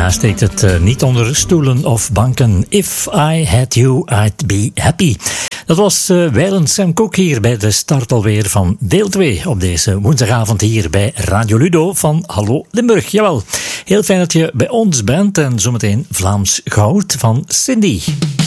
Ja, steekt het niet onder stoelen of banken. If I had you, I'd be happy. Dat was wijlen Sam Cooke hier bij de start alweer van deel 2 op deze woensdagavond hier bij Radio Ludo van Hallo Limburg. Jawel, heel fijn dat je bij ons bent en zometeen Vlaams Goud van Cindy.